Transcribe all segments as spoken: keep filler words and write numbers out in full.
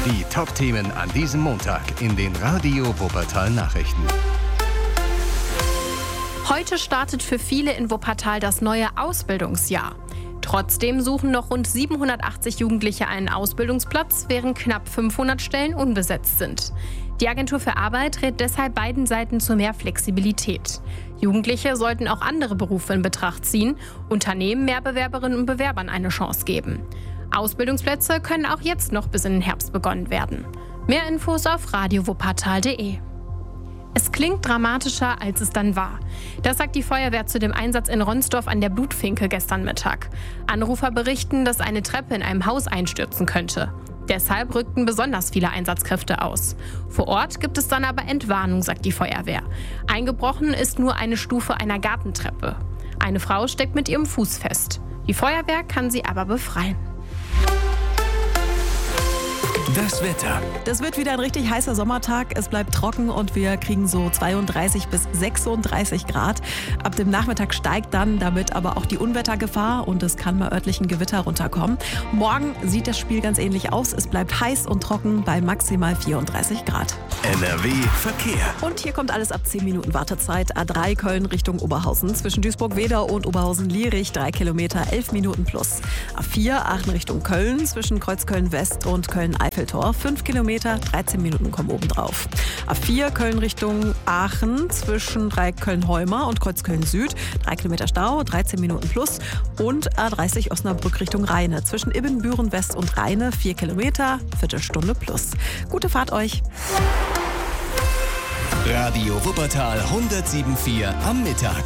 Die Top-Themen an diesem Montag in den Radio Wuppertal Nachrichten. Heute startet für viele in Wuppertal das neue Ausbildungsjahr. Trotzdem suchen noch rund siebenhundertachtzig Jugendliche einen Ausbildungsplatz, während knapp fünfhundert Stellen unbesetzt sind. Die Agentur für Arbeit rät deshalb beiden Seiten zu mehr Flexibilität. Jugendliche sollten auch andere Berufe in Betracht ziehen, Unternehmen mehr Bewerberinnen und Bewerbern eine Chance geben. Ausbildungsplätze können auch jetzt noch bis in den Herbst begonnen werden. Mehr Infos auf radio wuppertal punkt de. Es klingt dramatischer, als es dann war. Das sagt die Feuerwehr zu dem Einsatz in Ronsdorf an der Blutfinke gestern Mittag. Anrufer berichten, dass eine Treppe in einem Haus einstürzen könnte. Deshalb rückten besonders viele Einsatzkräfte aus. Vor Ort gibt es dann aber Entwarnung, sagt die Feuerwehr. Eingebrochen ist nur eine Stufe einer Gartentreppe. Eine Frau steckt mit ihrem Fuß fest. Die Feuerwehr kann sie aber befreien. Das Wetter. Das wird wieder ein richtig heißer Sommertag. Es bleibt trocken und wir kriegen so zweiunddreißig bis sechsunddreißig Grad. Ab dem Nachmittag steigt dann damit aber auch die Unwettergefahr und es kann mal örtlich ein Gewitter runterkommen. Morgen sieht das Spiel ganz ähnlich aus. Es bleibt heiß und trocken bei maximal vierunddreißig Grad. N R W Verkehr. Und hier kommt alles ab zehn Minuten Wartezeit. A drei Köln Richtung Oberhausen. Zwischen Duisburg-Wedau und Oberhausen-Lierich drei Kilometer, elf Minuten plus. A vier Aachen Richtung Köln. Zwischen Kreuzköln-West und Köln-Eiffeltor fünf Kilometer, dreizehn Minuten kommen obendrauf. A vier Köln Richtung Aachen. Zwischen Dreiköln-Heumer und Kreuzköln-Süd drei Kilometer Stau, dreizehn Minuten plus. Und A dreißig Osnabrück Richtung Rheine. Zwischen Ibbenbüren-West und Rheine vier Kilometer, Viertelstunde plus. Gute Fahrt euch. Radio Wuppertal hundertsieben Komma vier am Mittag.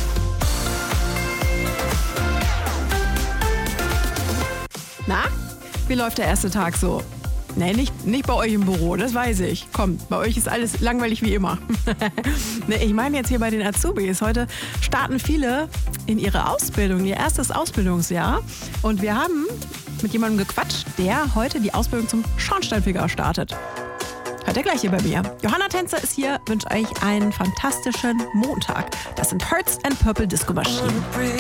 Na, wie läuft der erste Tag so? Nee, nicht, nicht bei euch im Büro, das weiß ich. Komm, bei euch ist alles langweilig wie immer. Nee, ich meine jetzt hier bei den Azubis. Heute starten viele in ihre Ausbildung, ihr erstes Ausbildungsjahr. Und wir haben mit jemandem gequatscht, der heute die Ausbildung zum Schornsteinfeger startet. Hört ihr gleich hier bei mir. Johanna Tänzer ist hier, wünsche euch einen fantastischen Montag. Das sind Hearts and Purple Disco Machine.